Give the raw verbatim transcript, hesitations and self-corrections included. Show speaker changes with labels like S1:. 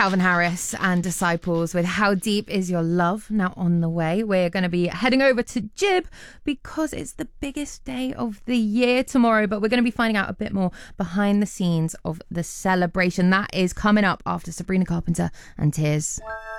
S1: Calvin Harris and Disciples with How Deep Is Your Love. Now on the way, we're going to be heading over to Jib because it's the biggest day of the year tomorrow, but we're going to be finding out a bit more behind the scenes of the celebration. That is coming up after Sabrina Carpenter and Tears.